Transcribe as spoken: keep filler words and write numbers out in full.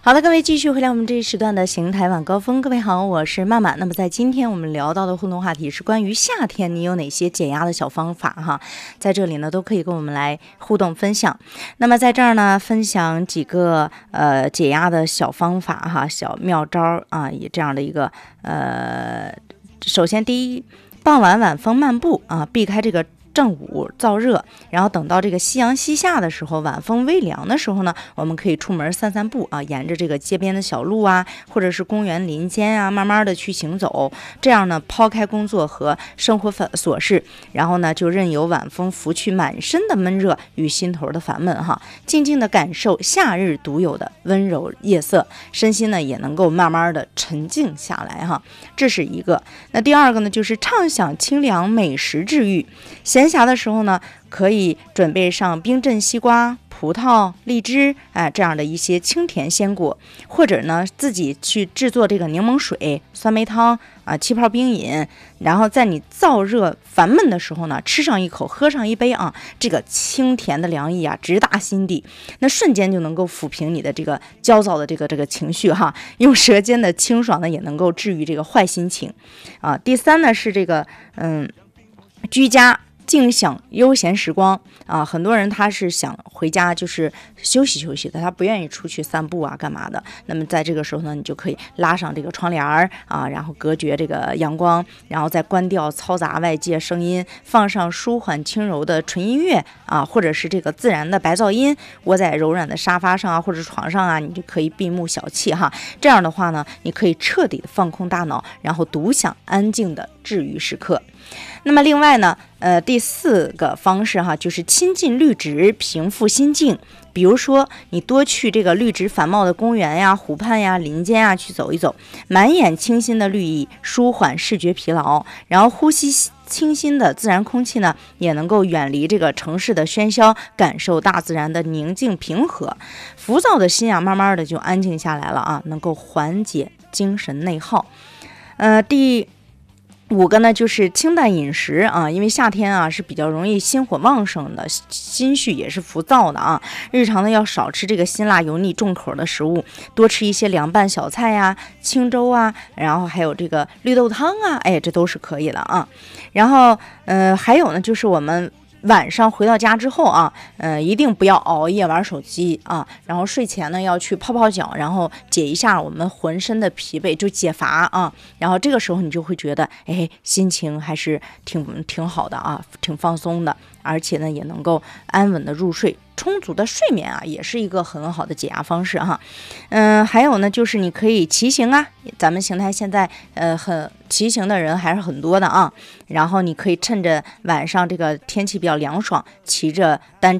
好的，各位继续回来我们这一时段的邢台晚高峰。各位好，我是曼曼。那么在今天我们聊到的互动话题是关于夏天你有哪些减压的小方法哈，在这里呢都可以跟我们来互动分享。那么在这儿呢分享几个呃解压的小方法哈，小妙招啊，以这样的一个呃，首先第一，傍晚晚风漫步啊，避开这个正午燥热，然后等到这个夕阳西下的时候，晚风微凉的时候呢，我们可以出门散散步啊，沿着这个街边的小路啊，或者是公园林间啊，慢慢的去行走。这样呢，抛开工作和生活琐事，然后呢，就任由晚风拂去满身的闷热与心头的烦闷哈，静静的感受夏日独有的温柔夜色，身心呢也能够慢慢的沉静下来哈。这是一个。那第二个呢，就是畅享清凉美食治愈。闲暇的时候呢，可以准备上冰镇西瓜、葡萄、荔枝，哎、呃，这样的一些清甜鲜果，或者呢，自己去制作这个柠檬水、酸梅汤啊、呃、气泡冰饮，然后在你燥热烦闷的时候呢，吃上一口，喝上一杯啊，这个清甜的凉意啊，直达心底，那瞬间就能够抚平你的这个焦躁的这个这个情绪哈，用舌尖的清爽呢，也能够治愈这个坏心情啊。第三呢是这个嗯，居家静享悠闲时光啊，很多人他是想回家就是休息休息的，他不愿意出去散步啊干嘛的。那么在这个时候呢，你就可以拉上这个窗帘儿啊，然后隔绝这个阳光，然后再关掉嘈杂外界声音，放上舒缓轻柔的纯音乐啊，或者是这个自然的白噪音，窝在柔软的沙发上啊或者床上啊，你就可以闭目小憩哈。这样的话呢，你可以彻底的放空大脑，然后独享安静的治愈时刻。那么另外呢，呃，第四个方式哈，就是亲近绿植，平复心境。比如说，你多去这个绿植繁茂的公园呀、湖畔呀、林间呀去走一走，满眼清新的绿意，舒缓视觉疲劳，然后呼吸清新的自然空气呢，也能够远离这个城市的喧嚣，感受大自然的宁静平和，浮躁的心啊，慢慢的就安静下来了啊，能够缓解精神内耗。呃，第五个呢，就是清淡饮食啊，因为夏天啊是比较容易心火旺盛的，心绪也是浮躁的啊。日常呢要少吃这个辛辣油腻重口的食物，多吃一些凉拌小菜呀、清粥啊，然后还有这个绿豆汤啊，哎，这都是可以的啊。然后呃，还有呢，就是我们晚上回到家之后啊，呃，一定不要熬夜玩手机啊，然后睡前呢要去泡泡脚，然后解一下我们浑身的疲惫，就解乏啊。然后这个时候你就会觉得，哎，心情还是挺挺好的啊，挺放松的，而且呢也能够安稳的入睡。充足的睡眠啊，也是一个很好的解压方式哈。嗯，还有呢，就是你可以骑行啊，咱们邢台现在呃很骑行的人还是很多的啊。然后你可以趁着晚上这个天气比较凉爽，骑着单